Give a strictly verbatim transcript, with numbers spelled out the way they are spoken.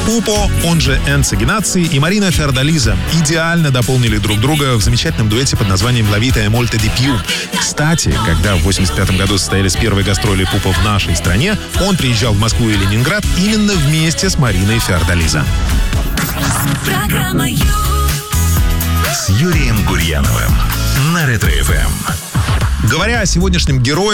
Пупо, он же Энцо Генаци, и Марина Фиордолиза идеально дополнили друг друга в замечательном дуэте под названием «La vita è molto di più». Кстати, когда в восемьдесят пятом году состоялись первые гастроли Пупо в нашей стране, он приезжал в Москву и Ленинград именно вместе с Мариной Фиордолиза. Программа с Юрием Гурьяновым на Ретро-эф эм. Говоря о сегодняшнем герое,